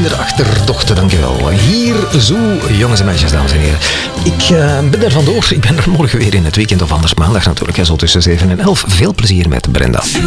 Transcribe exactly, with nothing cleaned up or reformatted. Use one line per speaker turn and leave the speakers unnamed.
kinderachterdochter, dankjewel. Hier zo, jongens en meisjes, dames en heren. Ik uh, ben er vandoor. Ik ben er morgen weer in het weekend of anders maandag natuurlijk. Zo tussen zeven en elf. Veel plezier met Brenda.